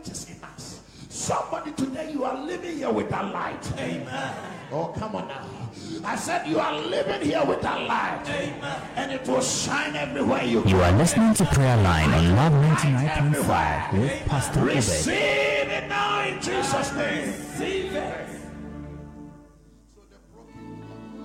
light is in us. Somebody today, you are living here with that light. Amen. Oh, come on now. I said you are living here with that light. Amen. And it will shine everywhere you go. You are listening to Prayer Line on Love 99.5 with Pastor Obed. Receive it now in Jesus' name.